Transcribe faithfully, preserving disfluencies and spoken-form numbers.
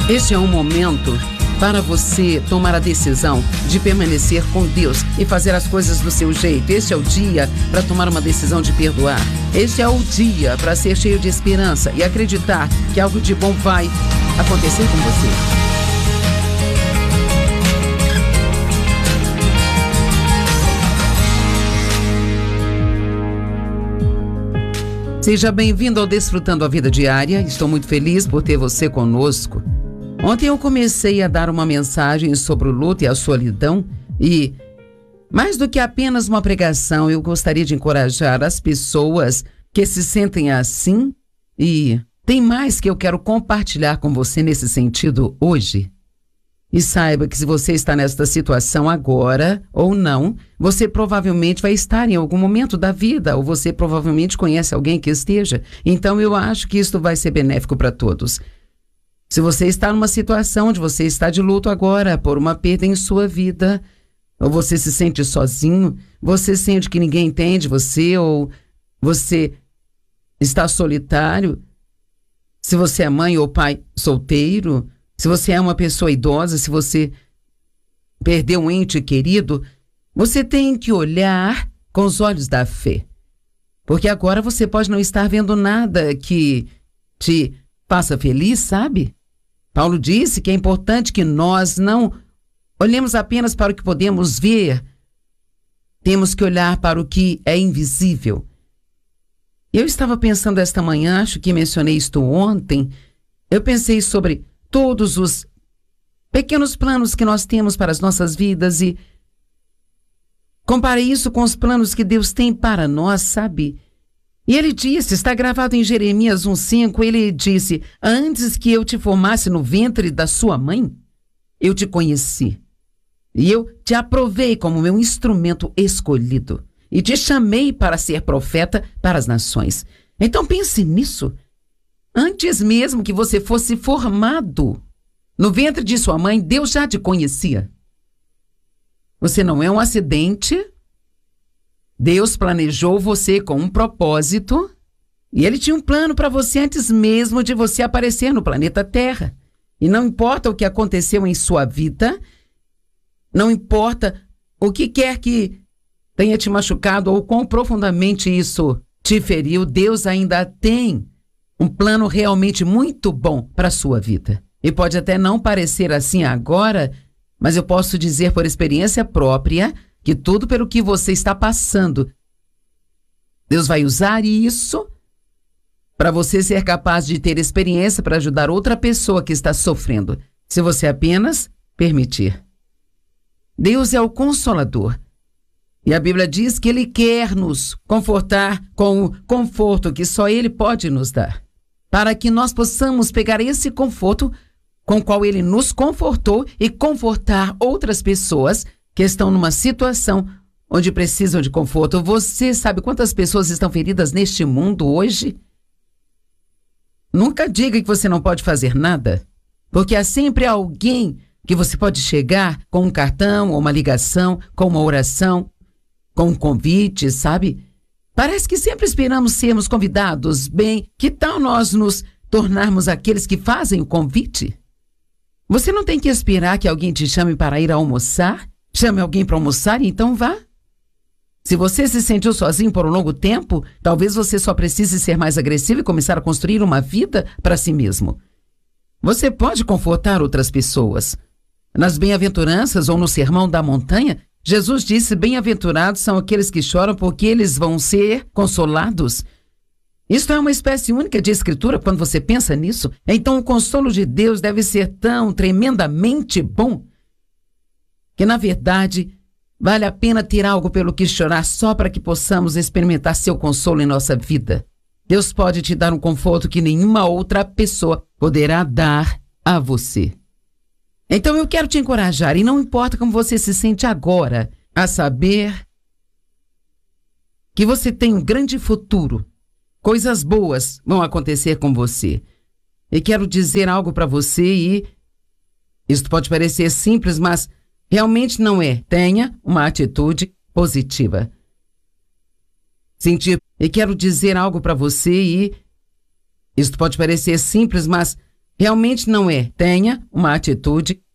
Este é um momento para você tomar a decisão de permanecer com Deus e fazer as coisas do seu jeito. Este é o dia para tomar uma decisão de perdoar. Este é o dia para ser cheio de esperança e acreditar que algo de bom vai acontecer com você. Seja bem-vindo ao Desfrutando a Vida Diária. Estou muito feliz por ter você conosco. Ontem eu comecei a dar uma mensagem sobre o luto e a solidão e, mais do que apenas uma pregação, eu gostaria de encorajar as pessoas que se sentem assim e tem mais que eu quero compartilhar com você nesse sentido hoje. E saiba que se você está nesta situação agora ou não, você provavelmente vai estar em algum momento da vida ou você provavelmente conhece alguém que esteja. Então eu acho que isso vai ser benéfico para todos. Se você está numa situação onde você está de luto agora por uma perda em sua vida, ou você se sente sozinho, você sente que ninguém entende você, ou você está solitário, se você é mãe ou pai solteiro, se você é uma pessoa idosa, se você perdeu um ente querido, você tem que olhar com os olhos da fé. Porque agora você pode não estar vendo nada que te faça feliz, sabe? Paulo disse que é importante que nós não olhemos apenas para o que podemos ver. Temos que olhar para o que é invisível. Eu estava pensando esta manhã, acho que mencionei isto ontem, eu pensei sobre todos os pequenos planos que nós temos para as nossas vidas e comparei isso com os planos que Deus tem para nós, sabe? E ele disse, está gravado em Jeremias um cinco, ele disse, antes que eu te formasse no ventre da sua mãe, eu te conheci. E eu te aprovei como meu instrumento escolhido. E te chamei para ser profeta para as nações. Então pense nisso. Antes mesmo que você fosse formado no ventre de sua mãe, Deus já te conhecia. Você não é um acidente. Deus planejou você com um propósito e Ele tinha um plano para você antes mesmo de você aparecer no planeta Terra. E não importa o que aconteceu em sua vida, não importa o que quer que tenha te machucado ou quão profundamente isso te feriu, Deus ainda tem um plano realmente muito bom para a sua vida. E pode até não parecer assim agora, mas eu posso dizer por experiência própria que tudo pelo que você está passando, Deus vai usar isso para você ser capaz de ter experiência para ajudar outra pessoa que está sofrendo, se você apenas permitir. Deus é o Consolador. E a Bíblia diz que Ele quer nos confortar com o conforto que só Ele pode nos dar, para que nós possamos pegar esse conforto com o qual Ele nos confortou e confortar outras pessoas que estão numa situação onde precisam de conforto. Você sabe quantas pessoas estão feridas neste mundo hoje? Nunca diga que você não pode fazer nada, porque há sempre alguém que você pode chegar com um cartão, ou uma ligação, com uma oração, com um convite, sabe? Parece que sempre esperamos sermos convidados. Bem, que tal nós nos tornarmos aqueles que fazem o convite? Você não tem que esperar que alguém te chame para ir almoçar? Chame alguém para almoçar e então vá. Se você se sentiu sozinho por um longo tempo, talvez você só precise ser mais agressivo e começar a construir uma vida para si mesmo. Você pode confortar outras pessoas. Nas bem-aventuranças ou no Sermão da Montanha, Jesus disse, bem-aventurados são aqueles que choram porque eles vão ser consolados. Isto é uma espécie única de escritura quando você pensa nisso. Então o consolo de Deus deve ser tão tremendamente bom que, na verdade, vale a pena ter algo pelo que chorar só para que possamos experimentar seu consolo em nossa vida. Deus pode te dar um conforto que nenhuma outra pessoa poderá dar a você. Então eu quero te encorajar, e não importa como você se sente agora, a saber que você tem um grande futuro. Coisas boas vão acontecer com você. E quero dizer algo para você e isto pode parecer simples, mas realmente não é. Tenha uma atitude positiva. Sentir. E quero dizer algo para você e isto pode parecer simples, mas Realmente não é. Tenha uma atitude